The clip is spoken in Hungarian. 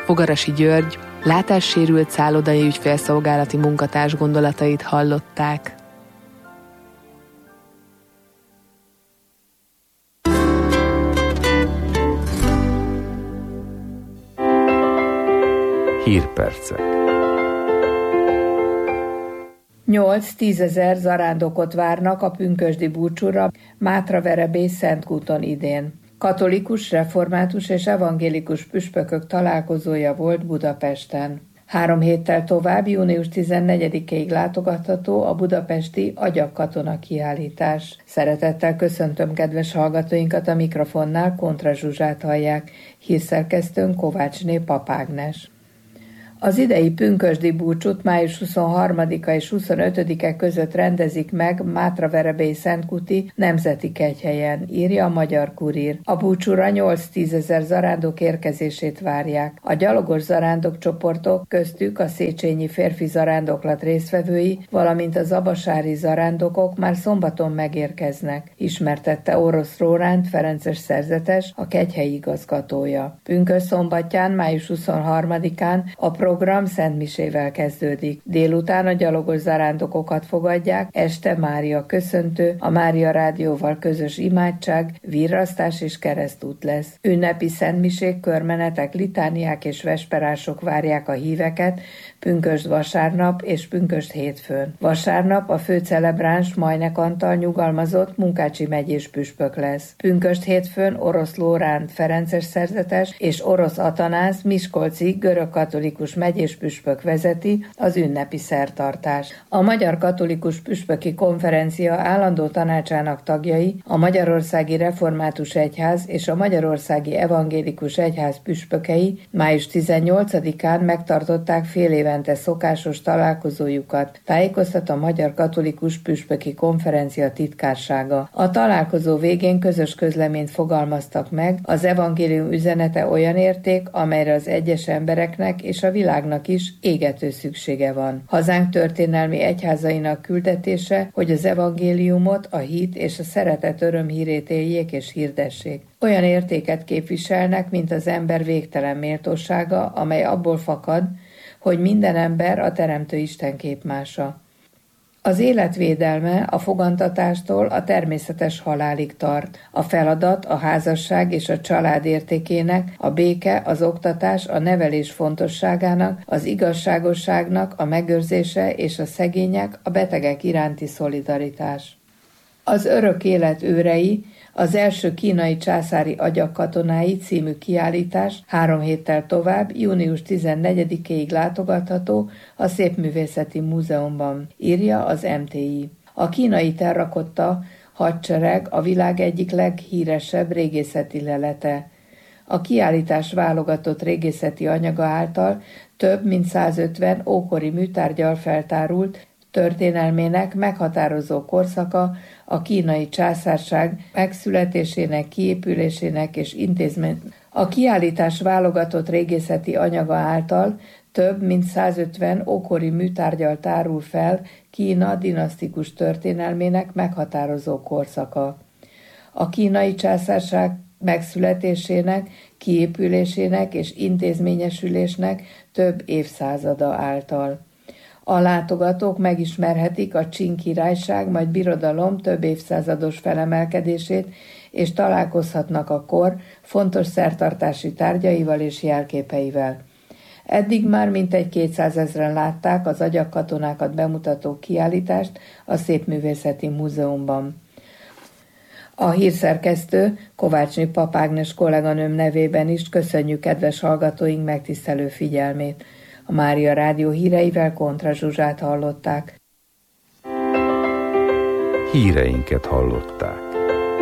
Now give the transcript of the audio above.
Fogarasi György, látássérült szállodai ügyfélszolgálati munkatárs gondolatait hallották. Hírpercek. 8-10 ezer zarándokot várnak a pünkösdi búcsúra Mátraverebély Szentkúton idén. Katolikus, református és evangélikus püspökök találkozója volt Budapesten. 3 héttel tovább, június 14-ig látogatható a budapesti Agyakkatona kiállítás. Szeretettel köszöntöm kedves hallgatóinkat, a mikrofonnál Kontra Zsuzsát hallják, hírszerkesztőn Kovácsné Pap Ágnes. Az idei pünkösdi búcsút május 23-a és 25-e között rendezik meg Mátraverebély Szentkúti Nemzeti Kegyhelyen, írja a Magyar Kurír. A búcsúra 8-10 ezer zarándok érkezését várják. A gyalogos zarándok csoportok, köztük a Széchenyi férfi zarándoklat résztvevői, valamint az abasári zarándokok már szombaton megérkeznek, ismertette Orosz Róránt ferences szerzetes, a kegyhelyi igazgatója. Pünkösd-szombatján, május 23-án a program szentmisével kezdődik. Délután a gyalogos zarándokokat fogadják, este Mária köszöntő, a Mária Rádióval közös imádság, virrasztás és keresztút lesz. Ünnepi szentmisék, körmenetek, litániák és vesperások várják a híveket pünkösd vasárnap és pünkösd hétfőn. Vasárnap a főcelebráns Majnek Antal nyugalmazott Munkácsi megyés püspök lesz. Pünkösd hétfőn Orosz Lóránt ferences szerzetes és Orosz Atanász miskolci görögkatolikus megyés püspök vezeti az ünnepi szertartást. A Magyar Katolikus Püspöki Konferencia állandó tanácsának tagjai, a Magyarországi Református Egyház és a Magyarországi Evangélikus Egyház püspökei május 18-án megtartották fél évente szokásos találkozójukat, tájékoztat a Magyar Katolikus Püspöki Konferencia titkársága. A találkozó végén közös közleményt fogalmaztak meg, az evangélium üzenete olyan érték, amelyre az egyes embereknek és a világnak is égető szüksége van. Hazánk történelmi egyházainak küldetése, hogy az evangéliumot, a hit és a szeretet örömhírét éljék és hirdessék. Olyan értéket képviselnek, mint az ember végtelen méltósága, amely abból fakad, hogy minden ember a Teremtő Isten képmása. Az életvédelme a fogantatástól a természetes halálig tart. A feladat a házasság és a család értékének, a béke, az oktatás, a nevelés fontosságának, az igazságosságnak a megőrzése és a szegények, a betegek iránti szolidaritás. Az örök élet őrei, az első kínai császári agyakkatonái című kiállítás 3 héttel tovább, június 14-ig látogatható a Szépművészeti Múzeumban, írja az MTI. A kínai terrakotta hadsereg a világ egyik leghíresebb régészeti lelete. A kiállítás válogatott régészeti anyaga által több mint 150 ókori műtárggyal feltárult történelmének meghatározó korszaka a kínai császárság megszületésének, kiépülésének és A kiállítás válogatott régészeti anyaga által több mint 150 ókori műtárggyal tárul fel Kína dinasztikus történelmének meghatározó korszaka. A kínai császárság megszületésének, kiépülésének és intézményesülésnek több évszázada által. A látogatók megismerhetik a Csing királyság, majd birodalom több évszázados felemelkedését, és találkozhatnak a kor fontos szertartási tárgyaival és jelképeivel. Eddig már mintegy 200 000-en látták az agyakkatonákat bemutató kiállítást a Szépművészeti Múzeumban. A hírszerkesztő Kovácsné Pap Ágnes kolléganőm nevében is köszönjük kedves hallgatóink megtisztelő figyelmét. A Mária Rádió híreivel Kontra Zsuzsát hallották. Híreinket hallották.